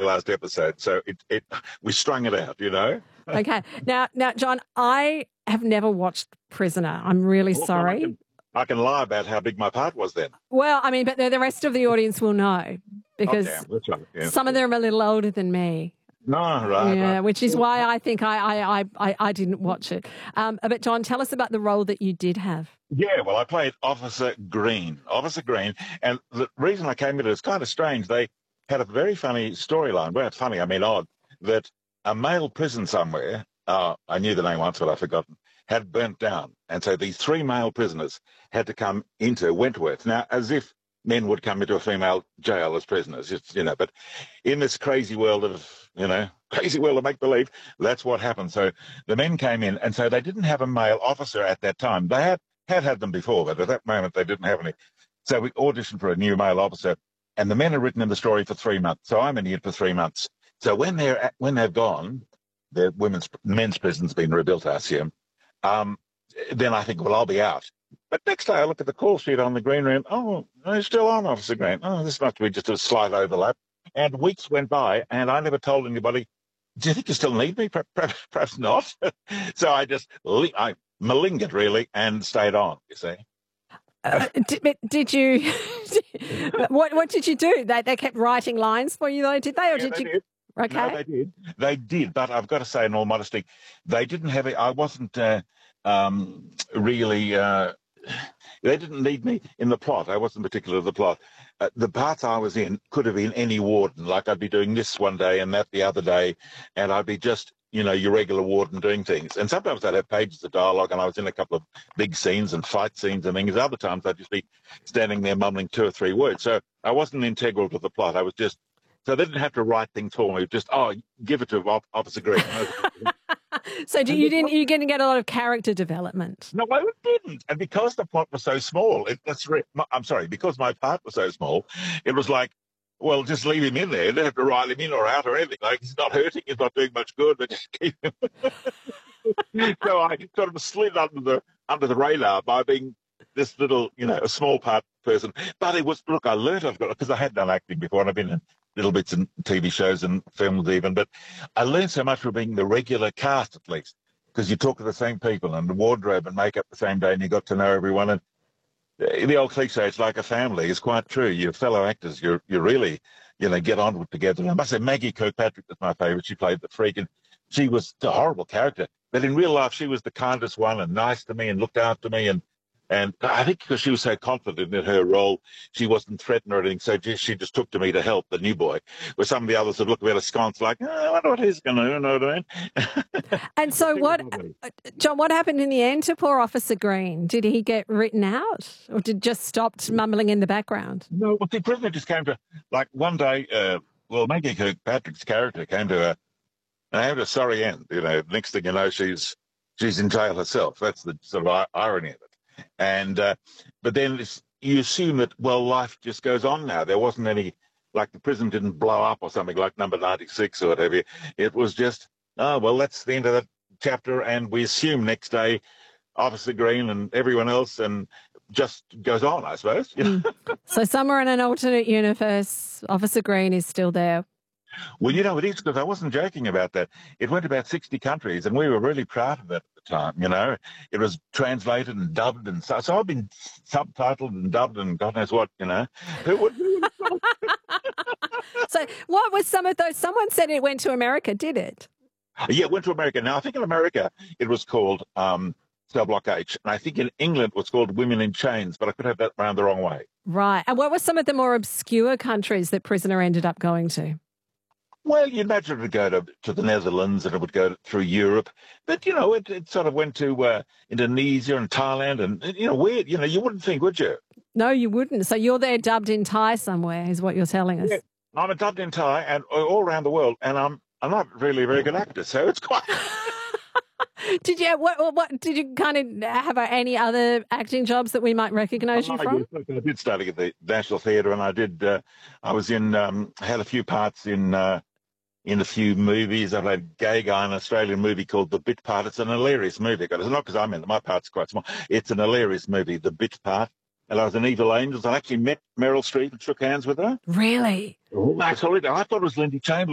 last episode. So we strung it out, you know. Okay. Now, John, I have never watched Prisoner. I'm really Also, sorry. I can lie about how big my part was then. Well, I mean, but the rest of the audience will know because That's right. Yeah. some of them are a little older than me. No, right. Yeah, Right. which is why I think I didn't watch it. But John, tell us about the role that you did have. Yeah, well, I played Officer Green. And the reason I came into it is kind of strange. They had a very funny storyline. Well, it's funny, I mean odd, that a male prison somewhere, I knew the name once, but I've forgotten, had burnt down. And so these three male prisoners had to come into Wentworth. Now, as if men would come into a female jail as prisoners, but in this crazy world of make-believe, that's what happened. So the men came in, and so they didn't have a male officer at that time. They had them before, but at that moment they didn't have any. So we auditioned for a new male officer, and the men are written in the story for 3 months. So I'm in it for 3 months. So when they've gone, the men's prison's been rebuilt, I assume. Then I think, well, I'll be out. But next day I look at the call sheet on the green room. Oh, he's still on, Officer Green. Oh, this must be just a slight overlap. And weeks went by, and I never told anybody, do you think you still need me? Perhaps not. So I malingered, really, and stayed on, you see. Did you? What did you do? They kept writing lines for you, though, did they? Or Yeah, did you? did. Okay. No, they did. They did, but I've got to say, in all modesty, they didn't have it. I wasn't really. They didn't need me in the plot. I wasn't particular to the plot. The parts I was in could have been any warden. Like I'd be doing this one day and that the other day, and I'd be just, your regular warden doing things. And sometimes I'd have pages of dialogue, and I was in a couple of big scenes and fight scenes and things. Other times I'd just be standing there mumbling 2 or 3 words. So I wasn't integral to the plot. I was just. So they didn't have to write things for me. Just, give it to Officer Green. So you didn't get a lot of character development? No, I didn't. And because the plot was so small, because my part was so small, it was like, well, just leave him in there. You don't have to write him in or out or anything. Like, he's not hurting, he's not doing much good, but just keep him. So I sort of slid under the radar by being this little, a small part person. But it was, look, I learned because I had done acting before, and I've been in little bits in TV shows and films even, but I learned so much from being the regular cast, at least, because you talk to the same people and the wardrobe and makeup the same day, and you got to know everyone. And the old cliche, it's like a family, is quite true. Your fellow actors, you really, get on with together. And I must say, Maggie Kirkpatrick was my favourite. She played the freak, and she was a horrible character. But in real life, she was the kindest one and nice to me and looked after me. And I think because she was so confident in her role, she wasn't threatened or anything. So she just took to me to help the new boy. Where some of the others would look a bit askance, like, I wonder what he's going to do, you know what I mean? And so John, what happened in the end to poor Officer Green? Did he get written out, or did just stopped mumbling in the background? No, well, the prisoner just came to, like, one day, Maggie Kirkpatrick's character came to a sorry end. Next thing you know, she's in jail herself. That's the sort of irony of it. And but then you assume that, well, life just goes on now. There wasn't any, like, the prison didn't blow up or something like Number 96 or whatever. It was just, that's the end of that chapter, and we assume next day Officer Green and everyone else and just goes on, I suppose. So somewhere in an alternate universe, Officer Green is still there. Well, it is, because I wasn't joking about that. It went to about 60 countries, and we were really proud of it at the time, It was translated and dubbed, and so I've been subtitled and dubbed and God knows what, Who would So what was some of those? Someone said it went to America, did it? Yeah, it went to America. Now, I think in America it was called Cell Block H, and I think in England it was called Women in Chains, but I could have that round the wrong way. Right. And what were some of the more obscure countries that Prisoner ended up going to? Well, you'd imagine it would go to the Netherlands, and it would go through Europe. But, it sort of went to Indonesia and Thailand and, weird. You wouldn't think, would you? No, you wouldn't. So you're there dubbed in Thai somewhere is what you're telling us. Yeah, I'm a dubbed in Thai and all around the world, and I'm not really a very good actor, so it's quite... Did you what did you kind of have any other acting jobs that we might recognise you from? I did study at the National Theatre, and I did. I was in had a few parts in a few movies. I played a gay guy in an Australian movie called The Bit Part. It's an hilarious movie. It's not because I'm in it. My part's quite small. It's an hilarious movie, The Bit Part. And I was in Evil Angels. I actually met Meryl Streep and shook hands with her. Really? Oh, I thought it was Lindy Chamberlain.